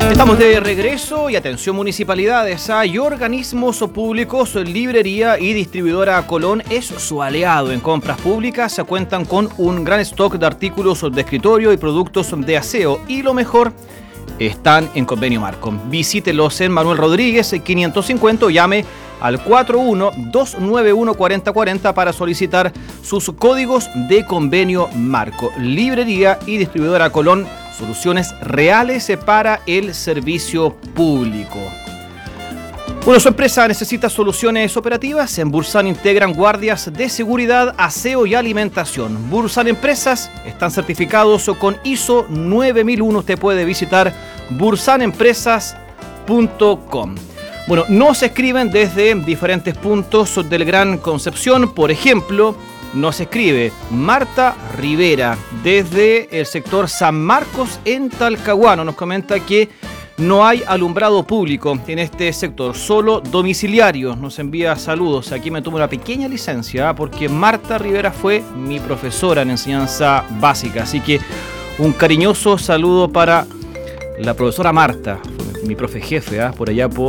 Estamos de regreso y atención municipalidades, hay organismos públicos, librería y distribuidora Colón es su aliado en compras públicas, se cuentan con un gran stock de artículos de escritorio y productos de aseo y lo mejor, están en convenio marco. Visítelos en Manuel Rodríguez 550 o llame al 41-291-4040 para solicitar sus códigos de convenio marco. Librería y distribuidora Colón, soluciones reales para el servicio público. Bueno, su empresa necesita soluciones operativas. En Bursan integran guardias de seguridad, aseo y alimentación. Bursan Empresas están certificados con ISO 9001. Usted puede visitar bursanempresas.com. Bueno, nos escriben desde diferentes puntos del Gran Concepción. Por ejemplo, nos escribe Marta Rivera desde el sector San Marcos en Talcahuano. Nos comenta que no hay alumbrado público en este sector, solo domiciliario. Nos envía saludos. Aquí me tomo una pequeña licencia porque Marta Rivera fue mi profesora en enseñanza básica. Así que un cariñoso saludo para la profesora Marta, mi profe jefe, por allá por